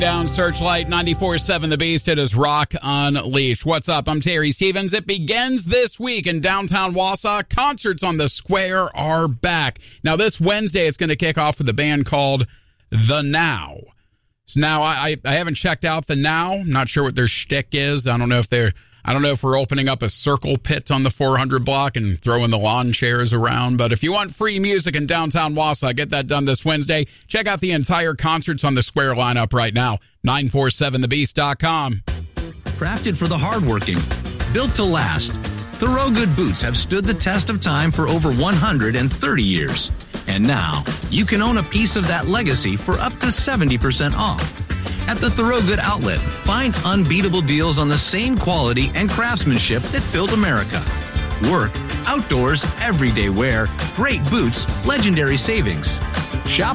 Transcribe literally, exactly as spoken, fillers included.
Down Searchlight ninety-four point seven The Beast. It is Rock Unleashed. What's up? I'm Terry Stevens. It begins this week in downtown Wausau. Concerts on the Square are back. Now, this Wednesday, it's going to kick off with a band called The Now. So now, I, I haven't checked out The Now. I'm not sure what their shtick is. I don't know if they're I don't know if we're opening up a circle pit on the four hundred block and throwing the lawn chairs around. But if you want free music in downtown Wausau, get that done this Wednesday. Check out the entire Concerts on the Square lineup right now. nine four seven the beast dot com. Crafted for the hardworking, built to last, Thorogood boots have stood the test of time for over one hundred thirty years. And now, you can own a piece of that legacy for up to seventy percent off. At the Thorogood outlet, find unbeatable deals on the same quality and craftsmanship that built America. Work, outdoors, everyday wear, great boots, legendary savings.